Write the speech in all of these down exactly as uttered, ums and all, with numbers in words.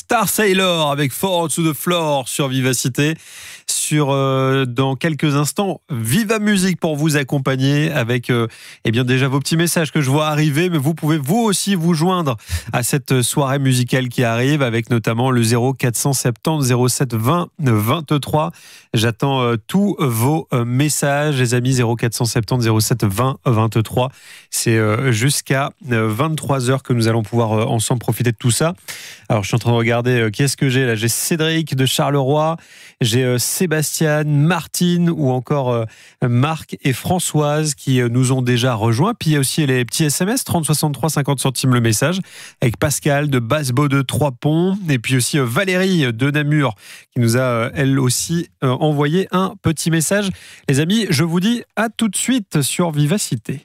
Star Sailor avec Fall to the Floor sur Vivacité. Sur euh, dans quelques instants, Viva Musique pour vous accompagner avec euh, eh bien déjà vos petits messages que je vois arriver, mais vous pouvez vous aussi vous joindre à cette soirée musicale qui arrive avec notamment le zéro quatre cent soixante-dix zéro sept vingt vingt-trois. J'attends euh, tous vos euh, messages, les amis. Zéro quatre cent soixante-dix zéro sept vingt vingt-trois. C'est euh, jusqu'à euh, vingt-trois heures que nous allons pouvoir euh, ensemble profiter de tout ça. Alors je suis en train de regarder euh, qui est-ce que j'ai là. J'ai Cédric de Charleroi, j'ai euh, Sébastien, Martine ou encore euh, Marc et Françoise qui euh, nous ont déjà rejoints. Puis il y a aussi les petits S M S, trente soixante-trois cinquante centimes le message, avec Pascal de Basse-Baux de Trois-Ponts et puis aussi euh, Valérie de Namur qui nous a euh, elle aussi euh, envoyé un petit message. Les amis, je vous dis à tout de suite sur Vivacité.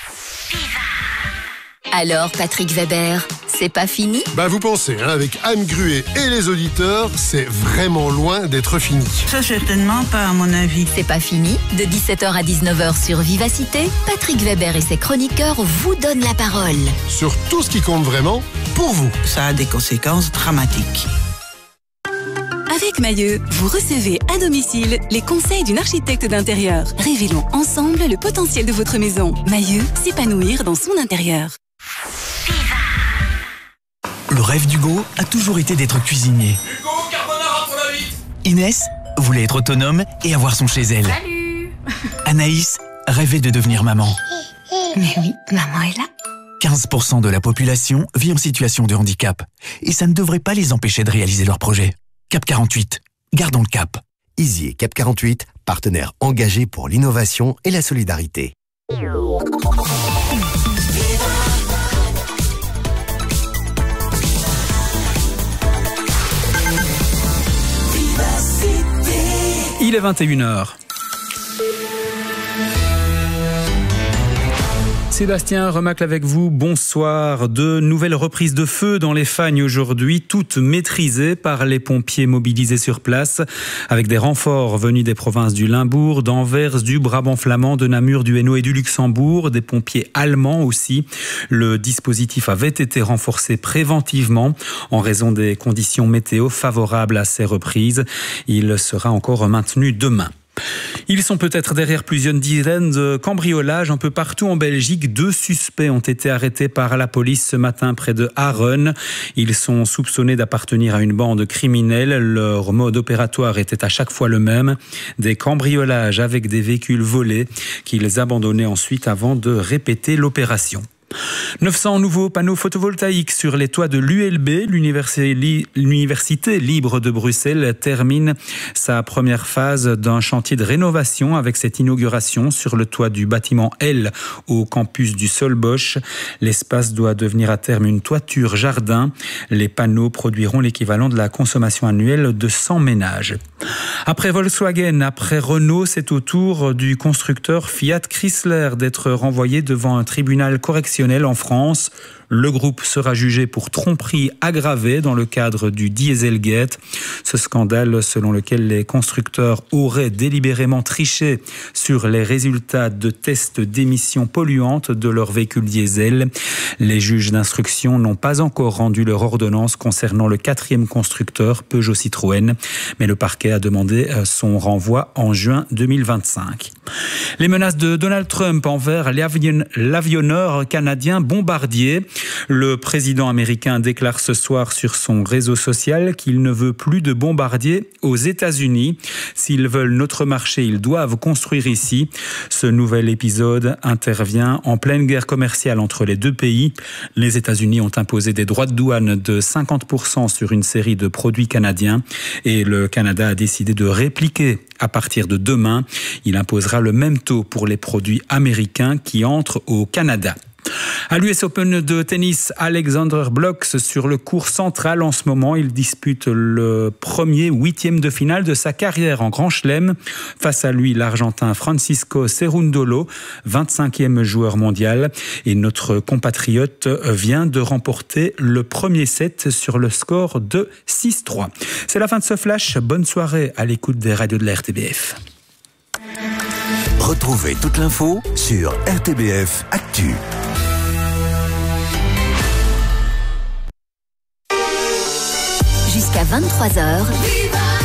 Alors, Patrick Weber, c'est pas fini ? Bah vous pensez, hein, avec Anne Gruet et les auditeurs, c'est vraiment loin d'être fini. Ça, certainement pas, à mon avis. C'est pas fini. De dix-sept heures à dix-neuf heures sur Vivacité, Patrick Weber et ses chroniqueurs vous donnent la parole. Sur tout ce qui compte vraiment, pour vous. Ça a des conséquences dramatiques. Avec Mailleux, vous recevez à domicile les conseils d'une architecte d'intérieur. Révélons ensemble le potentiel de votre maison. Mailleux, s'épanouir dans son intérieur. Le rêve d'Hugo a toujours été d'être cuisinier. Hugo, carbonara pour la vite. Inès voulait être autonome et avoir son chez elle. Salut. Anaïs rêvait de devenir maman. Mais oui, maman est là. quinze pour cent de la population vit en situation de handicap. Et ça ne devrait pas les empêcher de réaliser leurs projets. Cap quarante-huit, gardons le cap. Easy et Cap quarante-huit, partenaires engagés pour l'innovation et la solidarité. Il est vingt et une heures. Sébastien Remacle avec vous, bonsoir. De nouvelles reprises de feu dans les Fagnes aujourd'hui, toutes maîtrisées par les pompiers mobilisés sur place, avec des renforts venus des provinces du Limbourg, d'Anvers, du Brabant flamand, de Namur, du Hainaut et du Luxembourg, des pompiers allemands aussi. Le dispositif avait été renforcé préventivement en raison des conditions météo favorables à ces reprises. Il sera encore maintenu demain. Ils sont peut-être derrière plusieurs dizaines de cambriolages un peu partout en Belgique. Deux suspects ont été arrêtés par la police ce matin près de Harren. Ils sont soupçonnés d'appartenir à une bande criminelle. Leur mode opératoire était à chaque fois le même. Des cambriolages avec des véhicules volés qu'ils abandonnaient ensuite avant de répéter l'opération. neuf cents nouveaux panneaux photovoltaïques sur les toits de l'U L B. L'Université libre de Bruxelles termine sa première phase d'un chantier de rénovation avec cette inauguration sur le toit du bâtiment L au campus du Solbosch. L'espace doit devenir à terme une toiture jardin. Les panneaux produiront l'équivalent de la consommation annuelle de cent ménages. Après Volkswagen, après Renault, c'est au tour du constructeur Fiat Chrysler d'être renvoyé devant un tribunal correctionnel en France. Le groupe sera jugé pour tromperie aggravée dans le cadre du Dieselgate. Ce scandale selon lequel les constructeurs auraient délibérément triché sur les résultats de tests d'émissions polluantes de leurs véhicules diesel. Les juges d'instruction n'ont pas encore rendu leur ordonnance concernant le quatrième constructeur, Peugeot Citroën, mais le parquet a demandé son renvoi en juin deux mille vingt-cinq. Les menaces de Donald Trump envers l'avion, l'avionneur canadien Bombardier. Le président américain déclare ce soir sur son réseau social qu'il ne veut plus de Bombardier aux États-Unis. S'ils veulent notre marché, ils doivent construire ici. Ce nouvel épisode intervient en pleine guerre commerciale entre les deux pays. Les États-Unis ont imposé des droits de douane de cinquante pour cent sur une série de produits canadiens et le Canada a décidé de répliquer à partir de demain. Il imposera le même taux pour les produits américains qui entrent au Canada. À l'U S Open de tennis, Alexander Blok sur le court central en ce moment. Il dispute le premier huitième de finale de sa carrière en Grand Chelem. Face à lui, l'Argentin Francisco Cerundolo, vingt-cinquième joueur mondial. Et notre compatriote vient de remporter le premier set sur le score de six trois. C'est la fin de ce flash. Bonne soirée à l'écoute des radios de la R T B F. Retrouvez toute l'info sur R T B F Actu. jusqu'à vingt-trois heures.